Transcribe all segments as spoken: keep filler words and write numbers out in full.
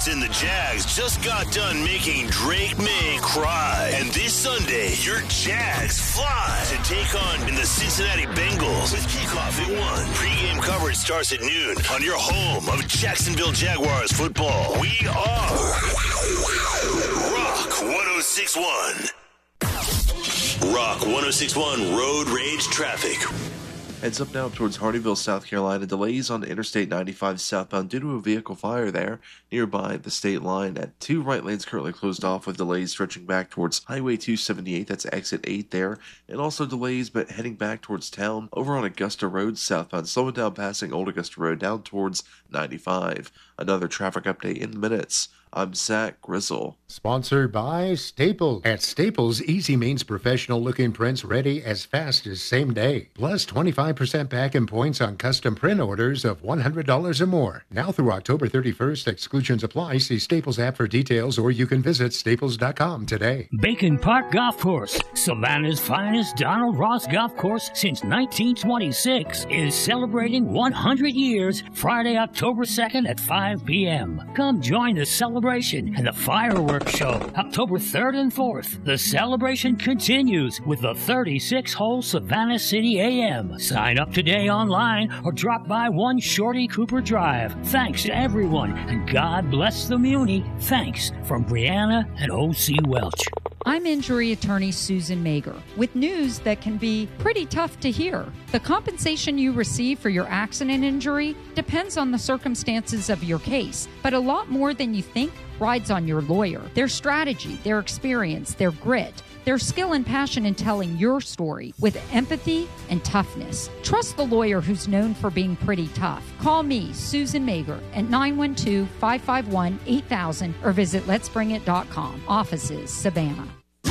Sports and the Jags just got done making Drake May cry. And this Sunday, your Jags fly to take on in the Cincinnati Bengals with kickoff at one. Pre-game coverage starts at noon on your home of Jacksonville Jaguars football. We are Rock one oh six point one. Rock one oh six point one Road Rage Traffic. Heads up now towards Hardyville, South Carolina. Delays on Interstate ninety-five southbound due to a vehicle fire there nearby the state line. At two right lanes currently closed off with delays stretching back towards Highway two seventy-eight. That's exit eight there. And also delays but heading back towards town over on Augusta Road southbound. Slowing down passing Old Augusta Road down towards ninety-five. Another traffic update in minutes. I'm Zach Grizzle. Sponsored by Staples. At Staples, easy means professional-looking prints ready as fast as same day. Plus twenty-five percent back in points on custom print orders of one hundred dollars or more. Now through October thirty-first, exclusions apply. See Staples app for details, or you can visit staples dot com today. Bacon Park Golf Course, Savannah's finest Donald Ross golf course since nineteen twenty-six, is celebrating one hundred years Friday, October second at five p.m. Come join the celebration and the fireworks show October third and fourth. The celebration continues with the thirty-six hole Savannah City A M. Sign up today online or drop by one Shorty Cooper Drive. Thanks to everyone, and God bless the Muni. Thanks from Brianna and O C Welch. I'm injury attorney Susan Mager with news that can be pretty tough to hear. The compensation you receive for your accident injury depends on the circumstances of your case, but a lot more than you think rides on your lawyer, their strategy, their experience, their grit, their skill and passion in telling your story with empathy and toughness. Trust the lawyer who's known for being pretty tough. Call me, Susan Mager, at nine one two, five five one, eight thousand or visit lets bring it dot com. Offices, Savannah.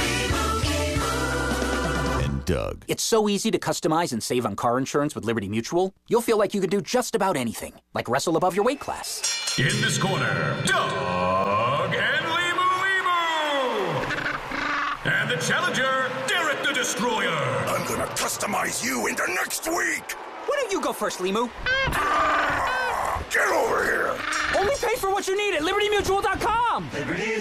And Doug. It's so easy to customize and save on car insurance with Liberty Mutual. You'll feel like you could do just about anything, like wrestle above your weight class. In this corner, Doug and Limu Limu. And the challenger, Derek the Destroyer. I'm gonna customize you into next week. Why don't you go first, Limu? Get over here. Only pay for what you need at liberty mutual dot com. Liberty